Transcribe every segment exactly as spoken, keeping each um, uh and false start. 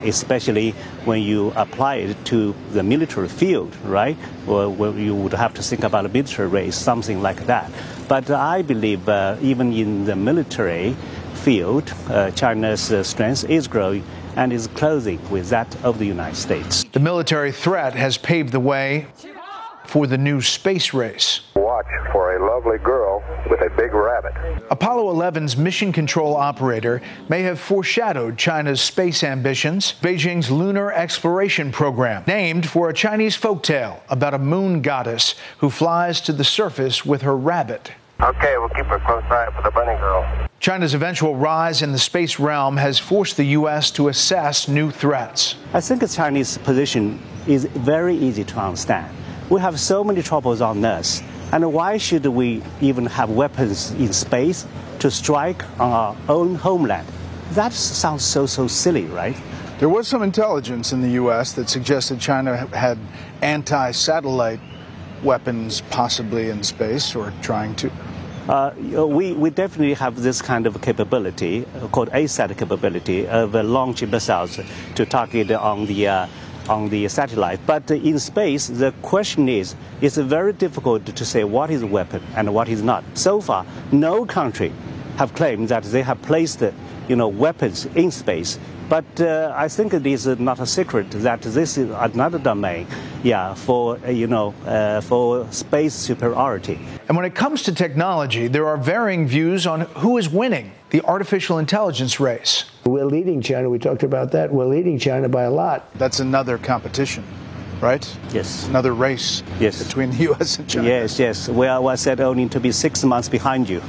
especially when you apply it to the military field, right? Or where you would have to think about a military race, something like that. But I believe uh, even in the military field, uh, China's uh, strength is growing and is closing with that of the United States. The military threat has paved the way for the new space race. Watch for a lovely girl with a big rabbit. Apollo eleven's mission control operator may have foreshadowed China's space ambitions. Beijing's lunar exploration program, named for a Chinese folktale about a moon goddess who flies to the surface with her rabbit. Okay, we'll keep a close eye for the bunny girl. China's eventual rise in the space realm has forced the U S to assess new threats. I think the Chinese position is very easy to understand. We have so many troubles on Earth, and why should we even have weapons in space to strike on our own homeland? That sounds so, so silly, right? There was some intelligence in the U S that suggested China had anti-satellite weapons possibly in space, or trying to. Uh, we, we definitely have this kind of capability, uh, called A SAT capability, of uh, launching missiles to target on the uh, on the satellite. But uh, in space, the question is, it's very difficult to say what is a weapon and what is not. So far, no country have claimed that they have placed, uh, you know, weapons in space. But uh, I think it is not a secret that this is another domain, yeah, for, uh, you know, uh, for space superiority. And when it comes to technology, there are varying views on who is winning the artificial intelligence race. We're leading China. We talked about that. We're leading China by a lot. That's another competition, right? Yes. Another race yes. between the U S and China. Yes, yes. We are, we said only to be six months behind you.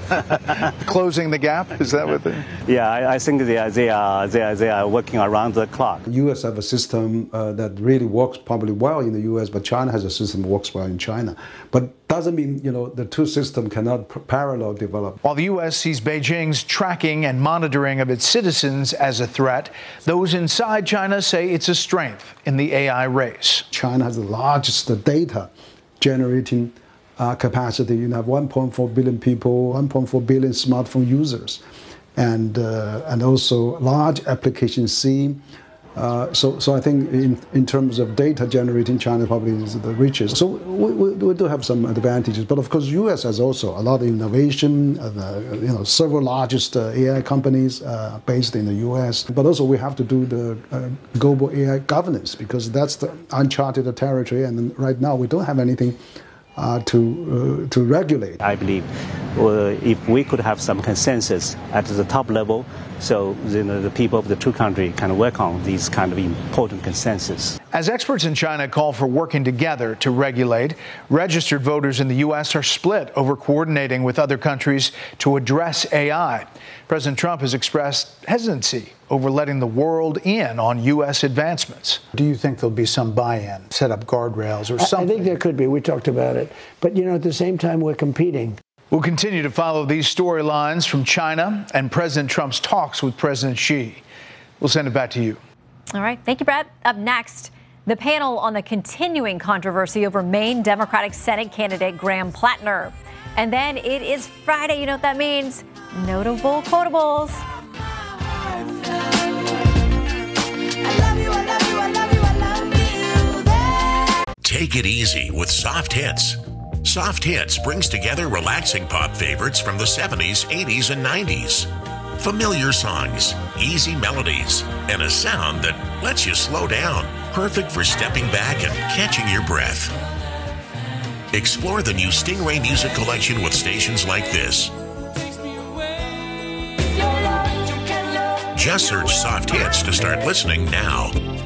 Closing the gap? Is that what they... Yeah, I, I think they are, they, are, they, are, they are working around the clock. The U S have a system uh, that really works probably well in the U S, but China has a system that works well in China. But doesn't mean, you know, the two systems cannot p- parallel develop. While the U S sees Beijing's tracking and monitoring of its citizens as a threat, those inside China say it's a strength in the A I race. China has the largest data generating uh, capacity. You have one point four billion people, one point four billion smartphone users, and uh, and also large application C. Uh, so, so I think in, in terms of data generating, China probably is the richest. So we, we, we do have some advantages, but of course, U S has also a lot of innovation. Uh, the, you know, several largest uh, A I companies uh, based in the U S. But also we have to do the uh, global A I governance, because that's the uncharted territory, and right now we don't have anything Uh, to uh, to regulate. I believe uh, if we could have some consensus at the top level, so you know, the people of the two countries can work on these kind of important consensus. As experts in China call for working together to regulate, registered voters in the U S are split over coordinating with other countries to address A I. President Trump has expressed hesitancy over letting the world in on U S advancements. Do you think there'll be some buy-in, set up guardrails or something? I think there could be. We talked about it. But, you know, at the same time, we're competing. We'll continue to follow these storylines from China and President Trump's talks with President Xi. We'll send it back to you. All right. Thank you, Brett. Up next, the panel on the continuing controversy over Maine Democratic Senate candidate Graham Plattner. And then it is Friday. You know what that means? Notable quotables. Take it easy with Soft Hits. Soft Hits brings together relaxing pop favorites from the seventies, eighties, and nineties. Familiar songs, easy melodies, and a sound that lets you slow down. Perfect for stepping back and catching your breath. Explore the new Stingray Music Collection with stations like this. Just search Soft Hits to start listening now.